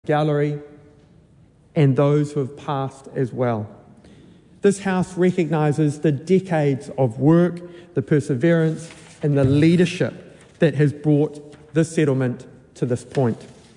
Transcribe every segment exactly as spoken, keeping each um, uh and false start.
gallery, and those who have passed as well. This house recognises the decades of work, the perseverance, and the leadership that has brought this settlement to this point.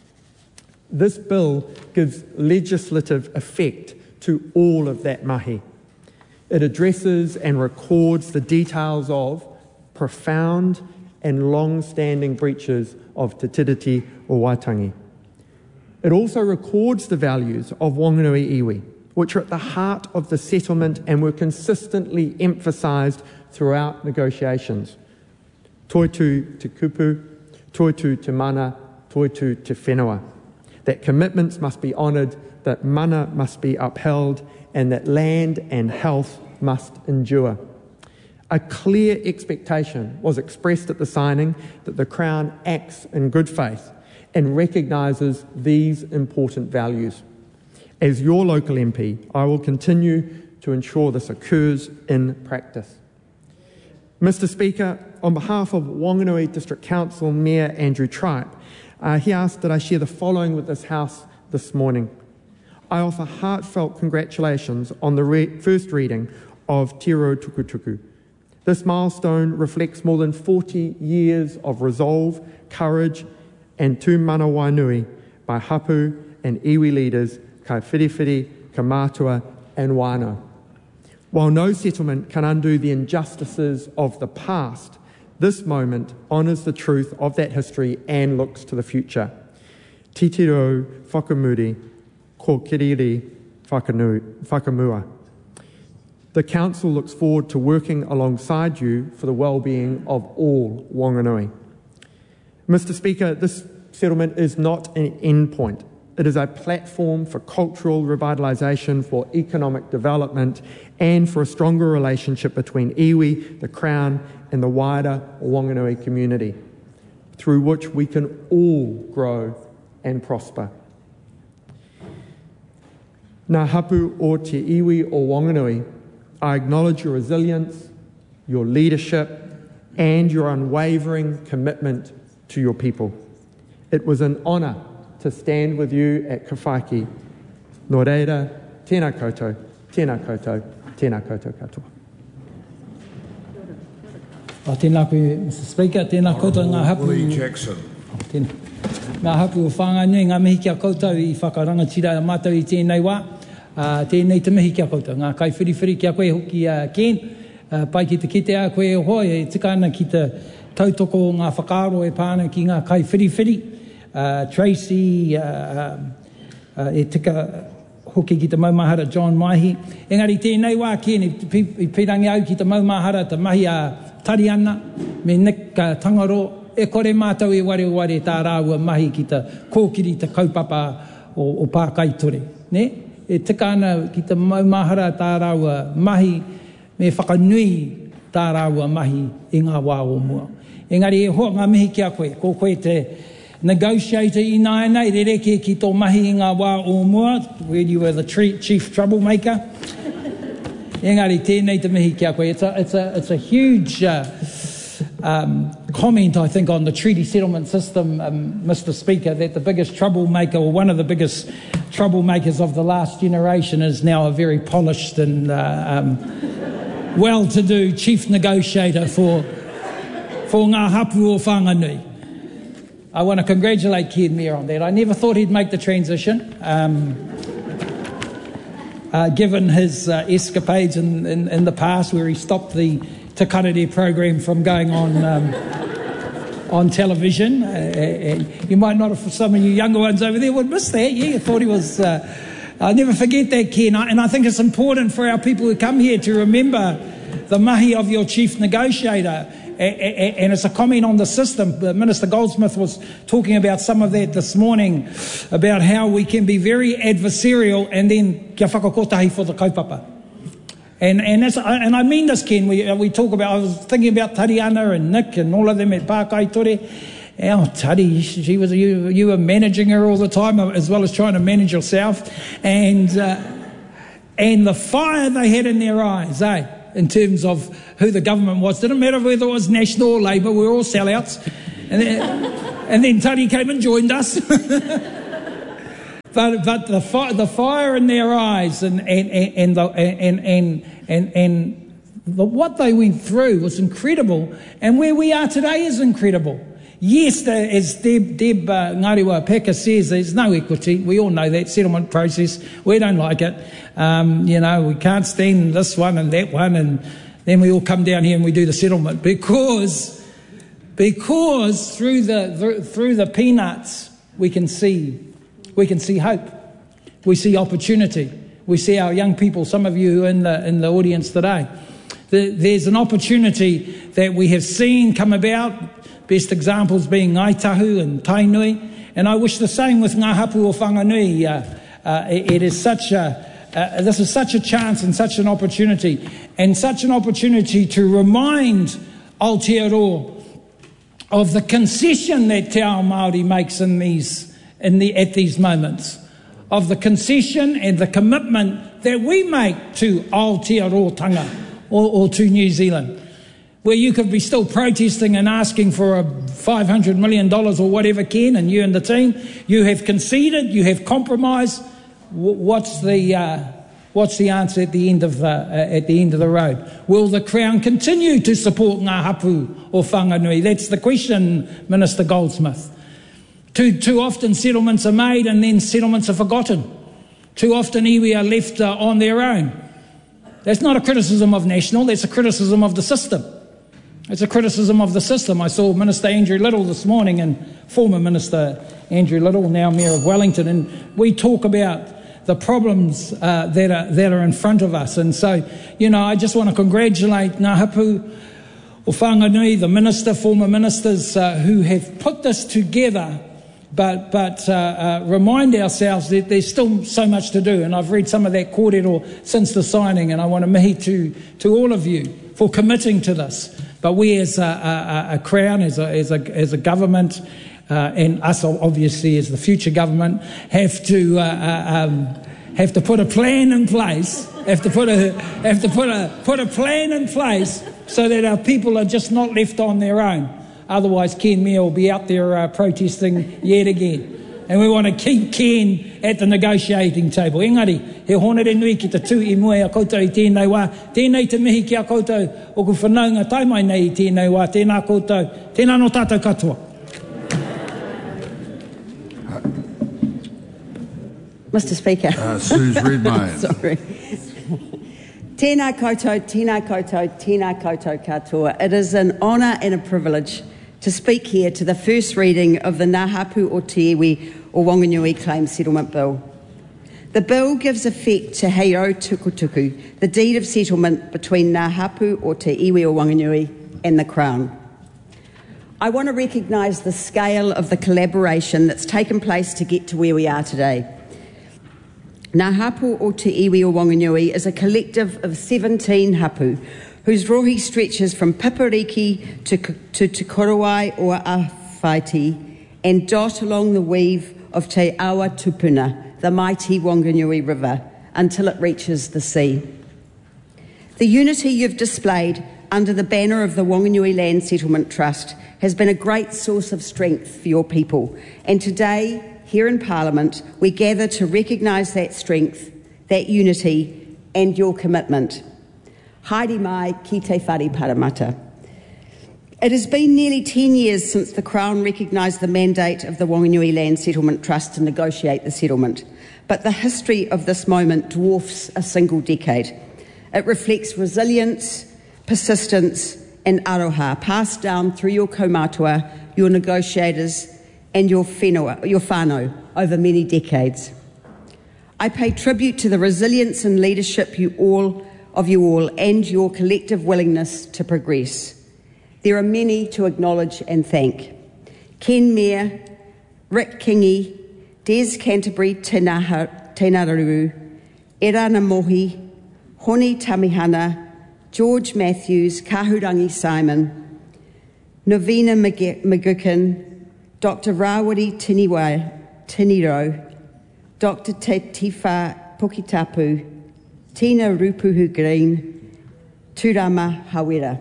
This bill gives legislative effect to all of that mahi. It addresses and records the details of profound and long-standing breaches of Te Tiriti o Waitangi. It also records the values of Wanganui iwi, which are at the heart of the settlement and were consistently emphasised throughout negotiations. Toitu te kupu, toitu te mana, toitu te whenua. That commitments must be honoured, that mana must be upheld, and that land and health must endure. A clear expectation was expressed at the signing that the Crown acts in good faith and recognises these important values. As your local M P, I will continue to ensure this occurs in practice. Mister Speaker, on behalf of Wanganui District Council Mayor Andrew Tripe, uh, he asked that I share the following with this House this morning. I offer heartfelt congratulations on the re- first reading of Te Reo Tukutuku. This milestone reflects more than forty years of resolve, courage, and tū mana wainui by hapu and iwi leaders Kai Whiriwhiri, Ka Mātua and Wānau. While no settlement can undo the injustices of the past, this moment honours the truth of that history and looks to the future. Titiro whakamuri, ko kiriri whakamua. The Council looks forward to working alongside you for the well-being of all Wanganui. Mister Speaker, this settlement is not an endpoint. It is a platform for cultural revitalisation, for economic development, and for a stronger relationship between iwi, the Crown, and the wider Wanganui community, through which we can all grow and prosper. Ngā hapu o te iwi o Wanganui, I acknowledge your resilience, your leadership, and your unwavering commitment to your people. It was an honour to stand with you at Ka Whaiki. Nō reira, tēnā koutou, tēnā koutou, tēnā koutou katoa. O tēnā koe, Mister Speaker, tēnā koutou ngā hapu. Willie Jackson. O tēnā. Ngā hapu o whanganui, ngā mihi kia koutou i whakarangatira mātou i tēnei wā. Uh, tēnei te mihi kia koutou. Ngā kai whiriwhiri kia koe hoki uh, Ken. Uh, pai ki te kite a koe hoi, e tika ana ki te tautoko ngā whakaaro e pāna ki ngā kai whiriwhiri. Uh, Tracy, uh, uh, e tika hoki ki te maumahara John Maihi. Engari tēnei wā Ken, i pirangi au ki te maumahara te mahi a Tariana, me Nick uh, Tangaro, e kore mātou e ware ware tā rāua mahi ki te kōkiri te kaupapa o, o Pākaitore. Ne? E tika ana ki te maumahara tā rāua mahi, me whakanui tā rāua mahi i ngā wā o mua. Engari e hoa ngā mihi kia koe, ko koe te negotiator i nāna, i rereke ki tō mahi i ngā wā o mua, where you were the chief troublemaker. Engari, tēnei te mihi kia koe. It's a, it's a, it's a huge uh, um, comment, I think, on the treaty settlement system, um, Mister Speaker, that the biggest troublemaker, or one of the biggest troublemakers of the last generation, is now a very polished and uh, um, well-to-do chief negotiator for, for ngā hapu o Whanganui. I want to congratulate Ken Mayor on that. I never thought he'd make the transition, um, uh, given his uh, escapades in, in, in the past where he stopped the Te Karere program from going on um, on television. Uh, and you might not have, for some of you younger ones over there would miss that. Yeah, you thought he was... Uh, I'll never forget that, Ken. And I think it's important for our people who come here to remember the mahi of your chief negotiator. And it's a comment on the system. Minister Goldsmith was talking about some of that this morning, about how we can be very adversarial and then kia whakakotahi for the kaupapa. And and, that's, and I mean this, Ken. We, we talk about, I was thinking about Tariana and Nick and all of them at Pākaitore. Oh, Tari, she was, you, you were managing her all the time, as well as trying to manage yourself. And, uh, and the fire they had in their eyes, eh? In terms of who the government was. Didn't matter whether it was National or Labour, we were all sellouts. And then, and then Tari came and joined us. but but the fi- the fire in their eyes and and and and the, and and and, and the, what they went through was incredible, and where we are today is incredible. Yes, the, as Deb, Deb uh, Ngariwa Peka says, there's no equity. We all know that settlement process. We don't like it. Um, you know, we can't stand this one and that one, and then we all come down here and we do the settlement because because through the through, through the peanuts we can see we can see hope. We see opportunity. We see our young people. Some of you in the in the audience today. The, there's an opportunity that we have seen come about. Best examples being Ngaitahu and Tainui, and I wish the same with Ngā Hapu o Whanganui. Uh, uh, it, it is such a uh, this is such a chance and such an opportunity, and such an opportunity to remind Aotearoa of the concession that Te Ao Māori makes in these in the at these moments, of the concession and the commitment that we make to Aotearoa or, or to New Zealand. Where you could be still protesting and asking for a five hundred million dollars or whatever, Ken, and you and the team, you have conceded, you have compromised. What's the uh, what's the answer at the end of the uh, at the end of the road? Will the Crown continue to support Ngā Hapu or Whanganui? That's the question, Minister Goldsmith. Too too often settlements are made and then settlements are forgotten. Too often iwi are left uh, on their own. That's not a criticism of National. That's a criticism of the system. It's a criticism of the system. I saw Minister Andrew Little this morning, and former Minister Andrew Little, now Mayor of Wellington, and we talk about the problems uh, that are that are in front of us. And so, you know, I just want to congratulate Ngā Hapu o Whanganui, the minister, former ministers uh, who have put this together, but but uh, uh, remind ourselves that there's still so much to do. And I've read some of that kōrero since the signing, and I want to mihi to to all of you for committing to this. But we as a, a, a Crown, as a, as a, as a government, uh, and us obviously as the future government, have to uh, uh, um, have to put a plan in place. Have to put a have to put a put a plan in place so that our people are just not left on their own. Otherwise, Ken Mea will be out there uh, protesting yet again. And we want to keep Ken at the negotiating table. Engari, he honere nui ki te tū I mua a koutou I tēnei wā. Tēnei te mihi ki a koutou o ku whanaunga taimai nei I tēnei wā. Tēnā koutou, tēnā no tātou katoa. Mister Speaker. Uh, Sue's read mine. Sorry. Tēnā koutou, tēnā koutou, tēnā koutou katoa. It is an honour and a privilege to speak here to the first reading of the Ngā Hapu o Te Iwi o Wanganui Claim Settlement Bill. The bill gives effect to Heiro Tukutuku, the deed of settlement between Ngā Hapu o Te Iwi o Wanganui and the Crown. I want to recognise the scale of the collaboration that's taken place to get to where we are today. Ngā Hapu o Te Iwi o Wanganui is a collective of seventeen hapu whose rohi stretches from Pipariki to, to Te Korowai or Awhaiti and dot along the weave of Te Awa Tupuna, the mighty Wanganui River, until it reaches the sea. The unity you've displayed under the banner of the Wanganui Land Settlement Trust has been a great source of strength for your people, and today, here in Parliament, we gather to recognise that strength, that unity and your commitment. Haere mai ki te whare paramata. It has been nearly ten years since the Crown recognised the mandate of the Wanganui Land Settlement Trust to negotiate the settlement, but the history of this moment dwarfs a single decade. It reflects resilience, persistence and aroha passed down through your kaumātua, your negotiators and your whenua, your whānau over many decades. I pay tribute to the resilience and leadership you all of you all and your collective willingness to progress. There are many to acknowledge and thank. Ken Mea, Rick Kingi, Des Canterbury Tenaru, Erana Mohi, Honi Tamihana, George Matthews, Kahurangi Simon, Novena Magukin, Doctor Rawari Tiniwai, Tiniro, Doctor Te Tifa Pukitapu, Tina Rupuhu Green, Turama Hawera.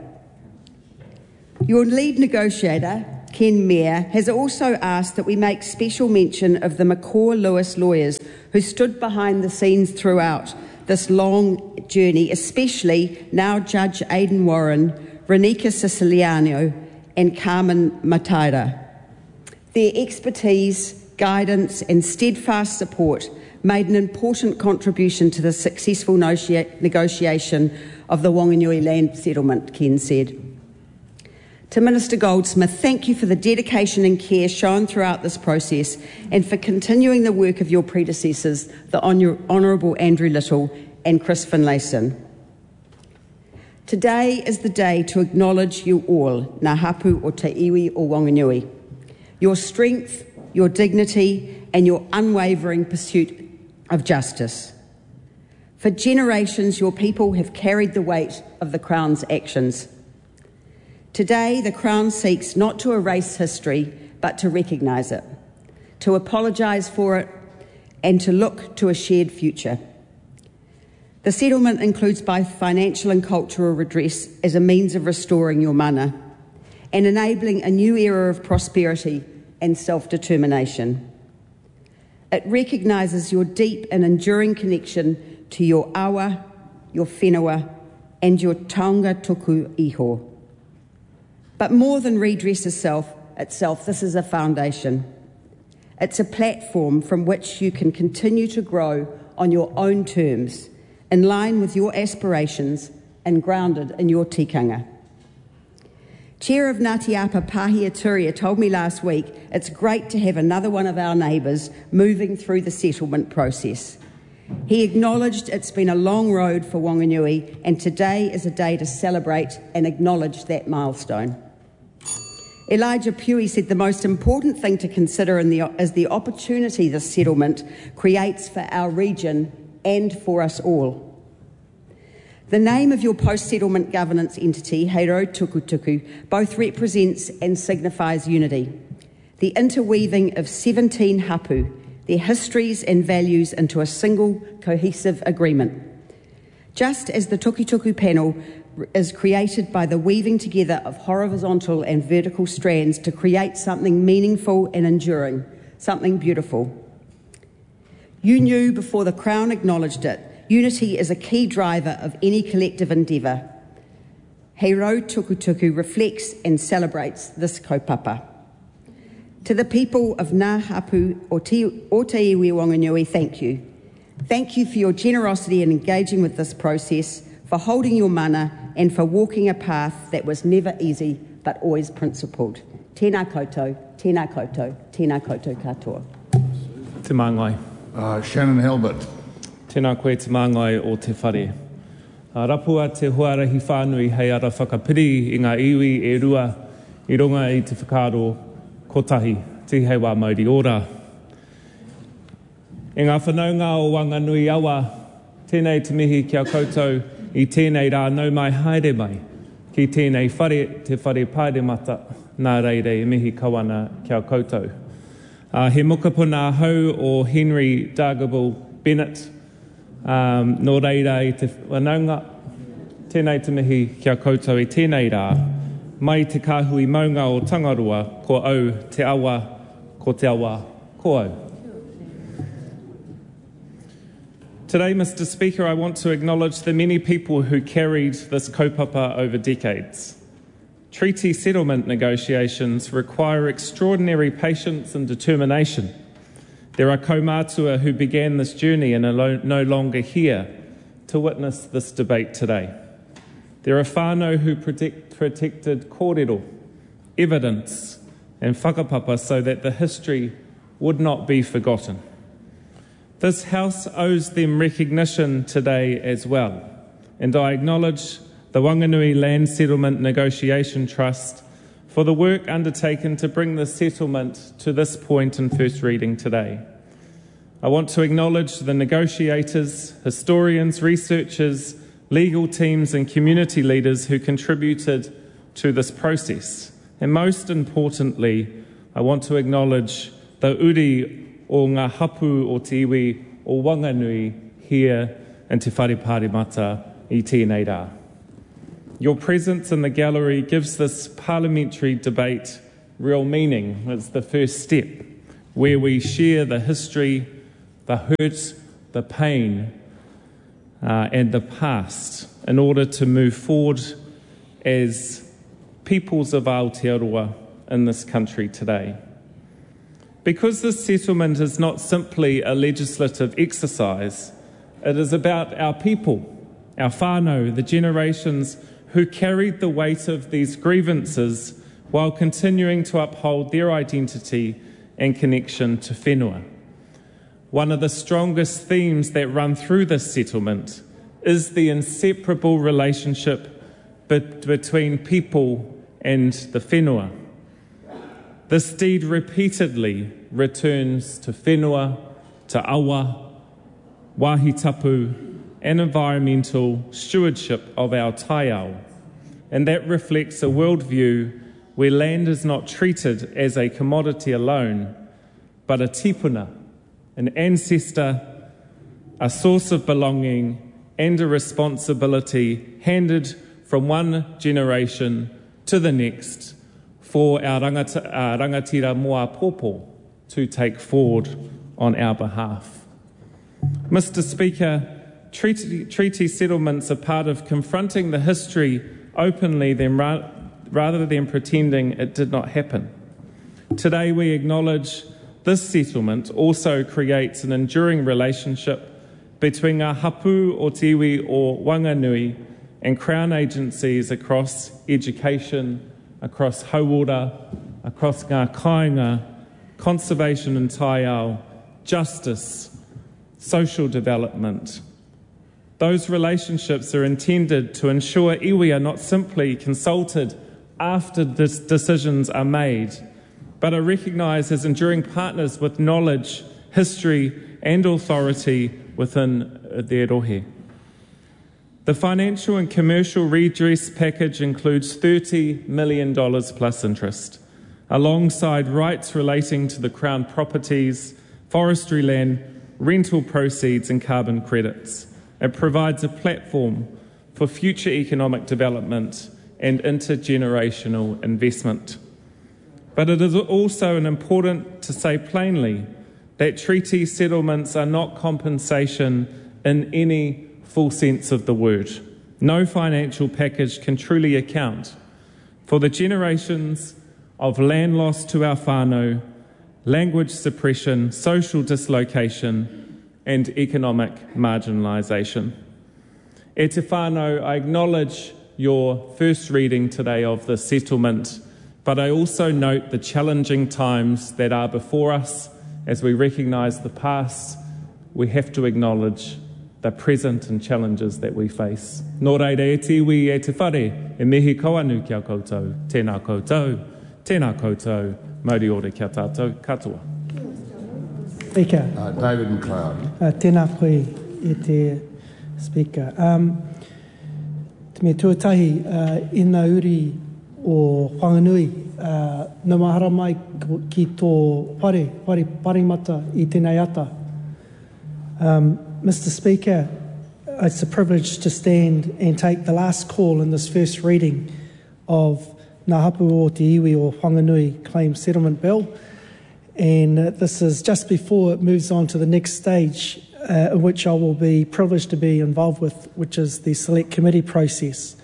Your lead negotiator, Ken Mea, has also asked that we make special mention of the McCaw Lewis lawyers who stood behind the scenes throughout this long journey, especially now Judge Aidan Warren, Renika Siciliano and Carmen Mataira. Their expertise, guidance and steadfast support made an important contribution to the successful negotiation of the Whanganui land settlement, Ken said. To Minister Goldsmith, thank you for the dedication and care shown throughout this process and for continuing the work of your predecessors, the Honourable Andrew Little and Chris Finlayson. Today is the day to acknowledge you all, ngā hapu o te iwi o Whanganui, your strength, your dignity and your unwavering pursuit of justice. For generations, your people have carried the weight of the Crown's actions. Today, the Crown seeks not to erase history, but to recognise it, to apologise for it, and to look to a shared future. The settlement includes both financial and cultural redress as a means of restoring your mana and enabling a new era of prosperity and self-determination. It recognises your deep and enduring connection to your awa, your whenua, and your taonga tuku iho. But more than redress itself, itself, this is a foundation. It's a platform from which you can continue to grow on your own terms, in line with your aspirations and grounded in your tikanga. Chair of Ngāti Apa Pāhia Turia told me last week it's great to have another one of our neighbours moving through the settlement process. He acknowledged it's been a long road for Whanganui and today is a day to celebrate and acknowledge that milestone. Elijah Pewey said the most important thing to consider in the, is the opportunity this settlement creates for our region and for us all. The name of your post-settlement governance entity, Heiro Tukutuku, both represents and signifies unity, the interweaving of seventeen hapu, their histories and values into a single cohesive agreement. Just as the Tukituku panel is created by the weaving together of horizontal and vertical strands to create something meaningful and enduring, something beautiful. You knew before the Crown acknowledged it, unity is a key driver of any collective endeavour. Heiro Tukutuku reflects and celebrates this kaupapa. To the people of Ngā Hapu o Te, o te Iwi Whanganui, thank you. Thank you for your generosity in engaging with this process, for holding your mana and for walking a path that was never easy but always principled. Tēnā koutou, tēnā koutou, tēnā koutou katoa. Te māngai. Uh, Shannon Halbert. Tēnā koe te māngai o te whare. Uh, rapua te huarahi whānui hei ara whakapiri i ngā iwi e rua i runga i te whakaaro kotahi, te hei wā mauri ora. E ngā whanaunga o Whanganui awa, tēnei te mihi kia koutou i tēnei rā nau mai haere mai, ki tēnei whare, te whare paere mata, nā reire e mihi kawana kia koutou. Uh, he mokapuna hau o Henry Dargable Bennett, um, nō reira i te whanaunga, tēnei te mihi kia koutou i tēnei rā, mai te kāhui maunga o Tangaroa, ko au te awa, ko te awa, ko au. Today, Mister Speaker, I want to acknowledge the many people who carried this kaupapa over decades. Treaty settlement negotiations require extraordinary patience and determination. There are kaumātua who began this journey and are no longer here to witness this debate today. There are whānau who protect, protected kōrero, evidence and whakapapa so that the history would not be forgotten. This House owes them recognition today as well, and I acknowledge the Whanganui Land Settlement Negotiation Trust for the work undertaken to bring the settlement to this point in first reading today. I want to acknowledge the negotiators, historians, researchers, legal teams and community leaders who contributed to this process. And most importantly, I want to acknowledge the uri o ngā hapu o te iwi o Whanganui here in Te Whare Pāremata i tēnei rā. Your presence in the gallery gives this parliamentary debate real meaning. It's the first step where we share the history, the hurt, the pain, uh, and the past in order to move forward as peoples of Aotearoa in this country today. Because this settlement is not simply a legislative exercise, it is about our people, our whānau, the generations who carried the weight of these grievances while continuing to uphold their identity and connection to whenua. One of the strongest themes that run through this settlement is the inseparable relationship be- between people and the whenua. This deed repeatedly returns to whenua, to awa, wāhi tapu, and environmental stewardship of our taiao. And that reflects a worldview where land is not treated as a commodity alone, but a tipuna, an ancestor, a source of belonging, and a responsibility handed from one generation to the next for our rangata, uh, rangatira moa popo to take forward on our behalf. Mister Speaker, treaty, treaty settlements are part of confronting the history openly than ra- rather than pretending it did not happen. Today we acknowledge this settlement also creates an enduring relationship between ngā hapu o te iwi o Wanganui and Crown agencies across education, across hauora, across ngā kāinga, conservation and taiao, justice, social development. Those relationships are intended to ensure iwi are not simply consulted after dis- decisions are made, but are recognised as enduring partners with knowledge, history and authority within their rohe. The financial and commercial redress package includes thirty million dollars plus interest, alongside rights relating to the Crown properties, forestry land, rental proceeds and carbon credits. It provides a platform for future economic development and intergenerational investment. But it is also important to say plainly that treaty settlements are not compensation in any full sense of the word. No financial package can truly account for the generations of land loss to our whānau, language suppression, social dislocation, and economic marginalisation. E te whānau, I acknowledge your first reading today of the settlement, but I also note the challenging times that are before us. As we recognise the past, we have to acknowledge the present and challenges that we face. Nō reira e te iwi e te whare, e mihi koanu kia koutou, tēnā koutou, tēnā koutou, mauri ore kia tātou, katoa. Speaker. Uh, David McLeod. Uh, tēnā koe e te Speaker. Um, te me tuatahi, uh, ina uri o Whanganui, uh, na mahara mai ki tō whare, whare parimata i tēnei ata. Um, Mister Speaker, it's a privilege to stand and take the last call in this first reading of Ngā Hapu o te Iwi o Whanganui Claim Settlement Bill. And uh, this is just before it moves on to the next stage, uh, in which I will be privileged to be involved with, which is the Select Committee process.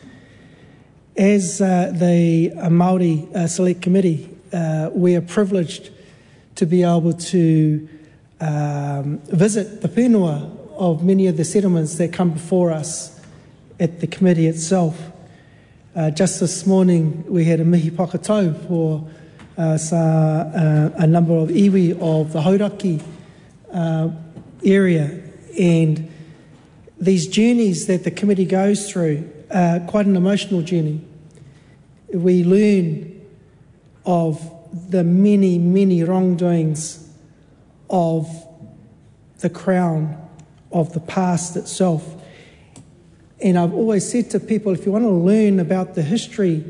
As uh, the uh, Māori uh, Select Committee, uh, we are privileged to be able to um, visit the whenua of many of the settlements that come before us at the committee itself. Uh, just this morning we had a mihi pakatau for uh, sa, uh, a number of iwi of the Hauraki uh, area, and these journeys that the committee goes through are quite an emotional journey. We learn of the many, many wrongdoings of the Crown, of the past itself. And I've always said to people, if you want to learn about the history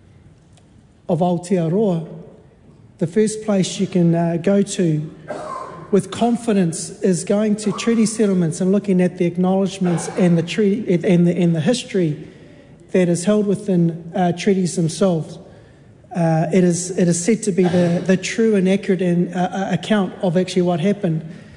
of Aotearoa, the first place you can uh, go to with confidence is going to treaty settlements and looking at the acknowledgements and the treaty and the, and the history that is held within uh, treaties themselves. Uh, it is it is said to be the, the true and accurate and, uh, account of actually what happened.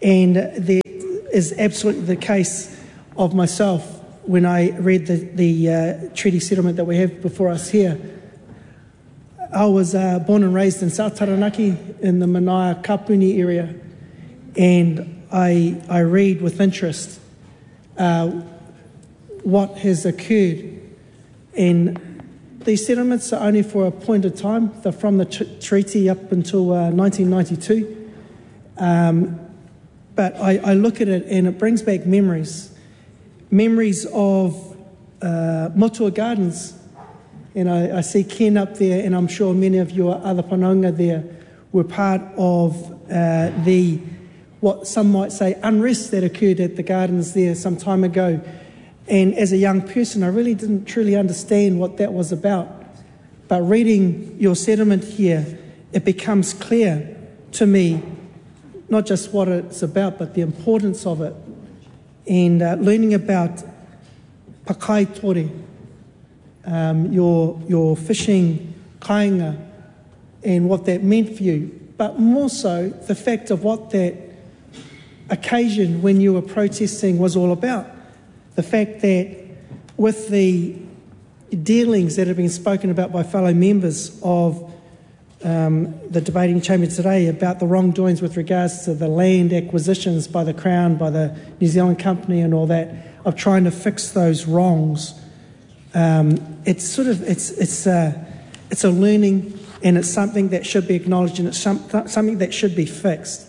And there is absolutely the case of myself when I read the, the uh, treaty settlement that we have before us here. I was uh, born and raised in South Taranaki in the Manaia Kapuni area, and I, I read with interest uh, what has occurred. And these settlements are only for a point of time. They're from the t- treaty up until uh, nineteen ninety-two. Um, but I, I look at it and it brings back memories. Memories of uh, Motua Gardens. And I, I see Ken up there, and I'm sure many of your other whanaunga there were part of uh, the, what some might say, unrest that occurred at the gardens there some time ago. And as a young person, I really didn't truly understand what that was about. But reading your settlement here, it becomes clear to me not just what it's about, but the importance of it. And uh, learning about pakai tore, um, your, your fishing kāinga, and what that meant for you. But more so, the fact of what that occasion when you were protesting was all about. The fact that with the dealings that have been spoken about by fellow members of um, the debating chamber today about the wrongdoings with regards to the land acquisitions by the Crown, by the New Zealand Company and all that, of trying to fix those wrongs, um, it's sort of, it's, it's, a, it's a learning, and it's something that should be acknowledged, and it's some, something that should be fixed.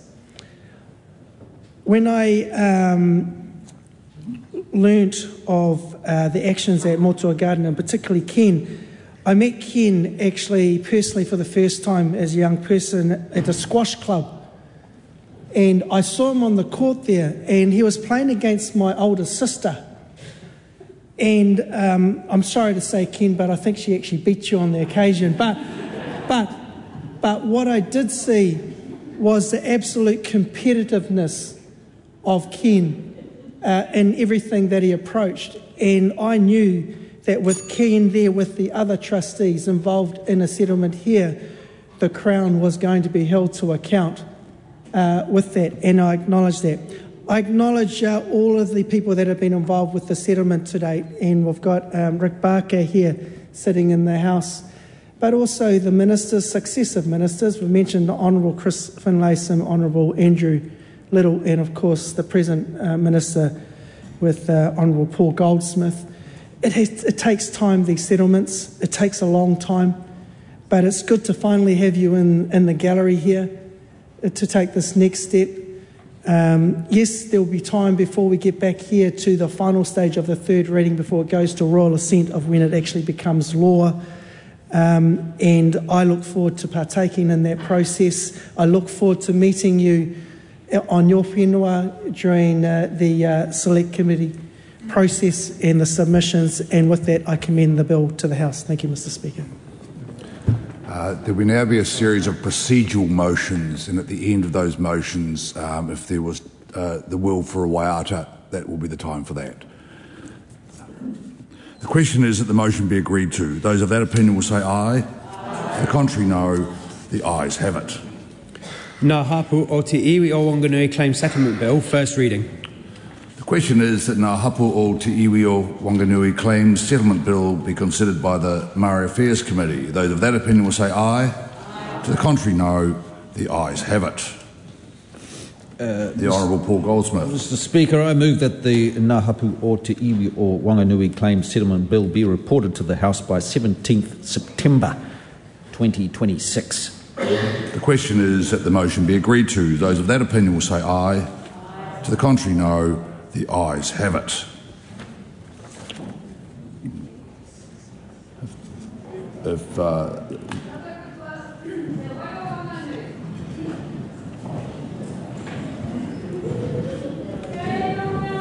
When I um, learnt of uh, the actions at Motua Garden, and particularly Ken, I met Ken actually personally for the first time as a young person at a squash club. And I saw him on the court there, and he was playing against my older sister. And um, I'm sorry to say, Ken, but I think she actually beat you on the occasion. But, but, but what I did see was the absolute competitiveness of Ken uh, in everything that he approached. And I knew that with Ken there, with the other trustees involved in a settlement here, the Crown was going to be held to account uh, with that, and I acknowledge that. I acknowledge uh, all of the people that have been involved with the settlement to date, and we've got um, Rick Barker here sitting in the House, but also the ministers, successive ministers. We've mentioned the Honourable Chris Finlayson, Honourable Andrew Little, and of course the present uh, Minister with uh, Honourable Paul Goldsmith. It, has, it takes time, these settlements. It takes a long time. But it's good to finally have you in, in the gallery here uh, to take this next step. Um, yes, there will be time before we get back here to the final stage of the third reading before it goes to royal assent of when it actually becomes law. Um, and I look forward to partaking in that process. I look forward to meeting you on your whenua during uh, the uh, select committee process and the submissions, and with that I commend the bill to the House. Thank you, Mister Speaker. Uh, there will now be a series of procedural motions, and at the end of those motions, um, if there was uh, the will for a waiata, that will be the time for that. The question is that the motion be agreed to. Those of that opinion will say aye. Aye. The contrary, no. The ayes have it. Ngā hapu o te iwi o Wanganui Claim Settlement Bill, first reading. The question is that Ngā hapu o te iwi o Wanganui Claims Settlement Bill be considered by the Māori Affairs Committee. Those of that opinion will say aye. Aye. To the contrary, no. The ayes have it. Uh, the Honourable Paul Goldsmith. Mister Speaker, I move that the Ngā hapu o te iwi o Wanganui Claims Settlement Bill be reported to the House by seventeenth September twenty twenty-six. The question is that the motion be agreed to. Those of that opinion will say aye. Aye. To the contrary, no. The ayes have it. If uh,